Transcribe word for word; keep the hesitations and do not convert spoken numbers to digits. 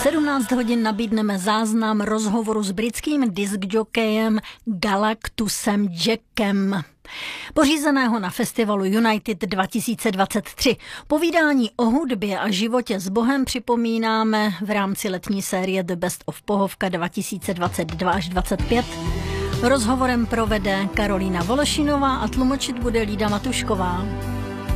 sedmnáct hodin nabídneme záznam rozhovoru s britským diskjokejem Galactusem Jackem, pořízeného na festivalu United dva tisíce dvacet tři. Povídání o hudbě a životě s Bohem připomínáme v rámci letní série The Best of Pohovka dva tisíce dvacet dva až dvacet pět. Rozhovorem provede Karolína Volešinová a tlumočit bude Lída Matušková.